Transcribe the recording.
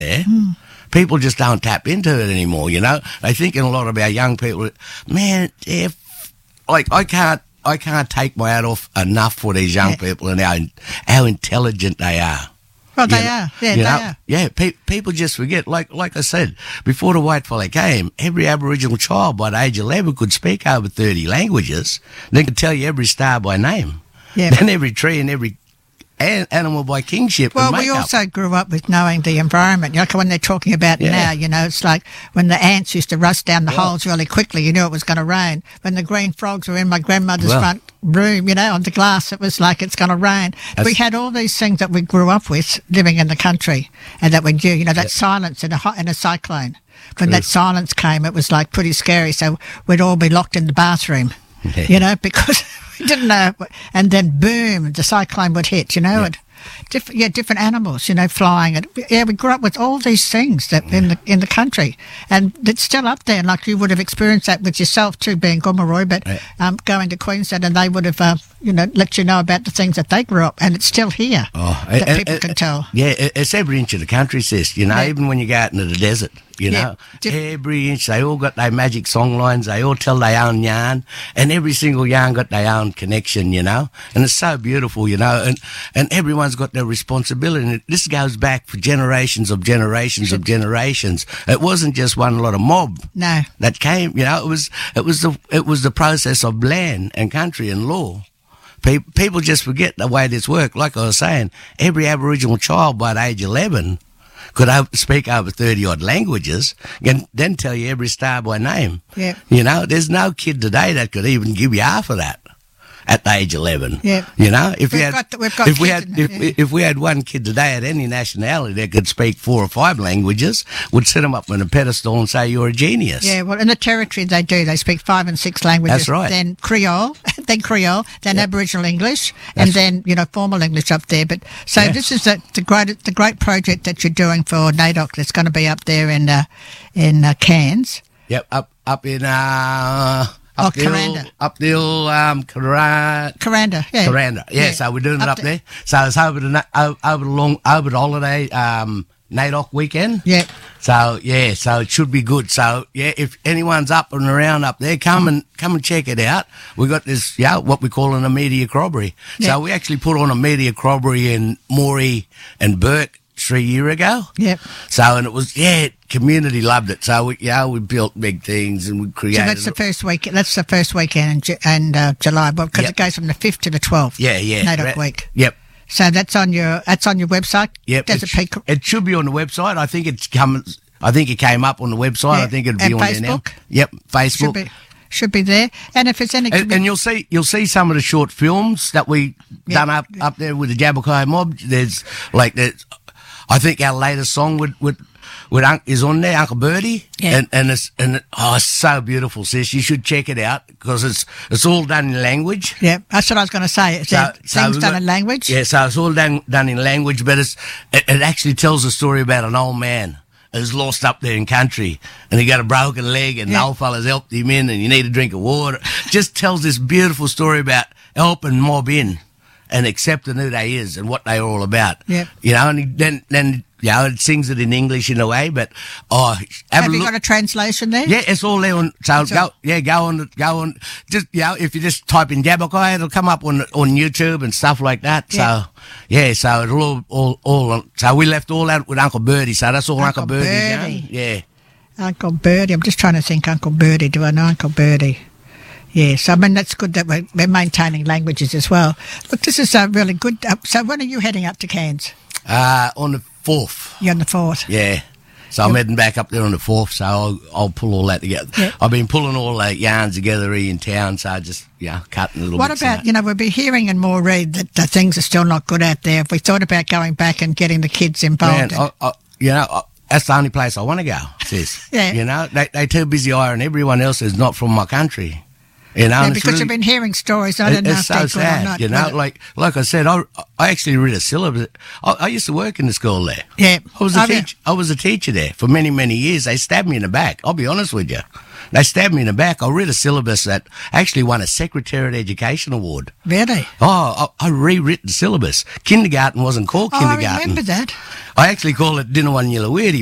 there. People just don't tap into it anymore, you know. They think in a lot of our young people, man, I can't take my hat off enough for these young people and how intelligent they are. Well, they are. Yeah, they are. Yeah, people just forget. Like I said, before the white fella came, every Aboriginal child by the age of 11 could speak over 30 languages. They could tell you every star by name. Yeah. And every tree and every animal by kingship. Well, and we also grew up with knowing the environment. You know, when they're talking about now, you know, it's like when the ants used to rust down the holes really quickly, you knew it was going to rain. When the green frogs were in my grandmother's front room, you know, on the glass, it was like it's going to rain. We had all these things that we grew up with living in the country and that we knew, you know, that silence in a cyclone. When that silence came, it was like pretty scary. So we'd all be locked in the bathroom, you know, because we didn't know. And then boom, the cyclone would hit, you know, and different animals, you know, flying. And we grew up with all these things that in the country, and it's still up there. Like you would have experienced that with yourself too, being Gomeroi, but going to Queensland, and they would have, you know, let you know about the things that they grew up, and it's still here that people can tell. Yeah, it's every inch of the country, sis. You know, even when you go out into the desert. You know, every inch, they all got their magic song lines, they all tell their own yarn, and every single yarn got their own connection, you know, and it's so beautiful, you know, and everyone's got their responsibility, and this goes back for generations of generations of generations. It wasn't just one lot of mob that came, you know, it was the process of land and country and law. People just forget the way this worked. Like I was saying, every Aboriginal child by the age of 11 could speak over 30-odd languages and then tell you every star by name. Yeah. You know, there's no kid today that could even give you half of that at the age 11. Yeah. You know, if we had one kid today at any nationality that could speak 4 or 5 languages, would set them up on a pedestal and say you're a genius. Yeah, well, in the territory they do. They speak 5 and 6 languages. That's right. Then Creole, then Aboriginal English, and then, you know, formal English up there. But so this is the great project that you're doing for NAIDOC that's going to be up there in Cairns. Yep, up in Kuranda. Up the hill, Kuranda, yeah. Kuranda, yeah. So we're doing it up there. So it's over the holiday NAIDOC weekend. Yeah. So so it should be good. So if anyone's up and around up there, come and check it out. We got this, what we call a media corroboree. Yeah. So we actually put on a media corroboree in Moree and Burke 3 years ago. Yep. So, and it was, community loved it. So, we built big things and we created. So that's the first week. That's the first weekend in July, because it goes from the 5th to the 12th. Yeah. NAIDOC week. Yep. So that's on your website. Yep. It should be on the website. I think it came up on the website. Yeah. I think it'd be and on Facebook. there now. Yep. Facebook. Should be there. And if it's any... And you'll see some of the short films that we done up there with the Jabberkai mob. I think our latest song is on there, Uncle Birdie, and it's so beautiful, sis. You should check it out because it's all done in language. Yeah, that's what I was going to say. Things done in language. Yeah, so it's all done in language, but it actually tells a story about an old man who's lost up there in country, and he got a broken leg, and the old fella's helped him in, and you need a drink of water. Just tells this beautiful story about helping mob in and accepting who they is and what they're all about. Yeah. You know, and then it sings it in English in a way, but have you got a translation there? Yeah, it's all there on. So go on. Just if you just type in Jabberkai, it'll come up on YouTube and stuff like that. Yeah. So it'll all. So we left all out with Uncle Birdie. So that's all Uncle Birdie's. Yeah. Uncle Birdie. I'm just trying to think. Uncle Birdie. Do I know Uncle Birdie? Yes, I mean, that's good that we're maintaining languages as well. Look, this is really good. So when are you heading up to Cairns? On the 4th. You're on the 4th? Yeah. So I'm heading back up there on the 4th, so I'll pull all that together. Yeah. I've been pulling all the yarns together here in town, so I just, cutting a little bit. What about, we'll be hearing in Moree that the things are still not good out there. If we thought about going back and getting the kids involved. Man, that's the only place I want to go, sis. Yeah. They're too busy hiring everyone else who's not from my country. You know, Yeah, because you've been hearing stories. I don't know if it's so they're good or sad, not. you know. Like I said, I actually read a syllabus. I used to work in the school there. Yeah. I was a teacher there for many, many years. They stabbed me in the back. I'll be honest with you. They stabbed me in the back. I read a syllabus that actually won a Secretariat Education Award. Really? Oh, I rewritten the syllabus. Kindergarten wasn't called kindergarten. I remember that. I actually call it Dinawanyilawiri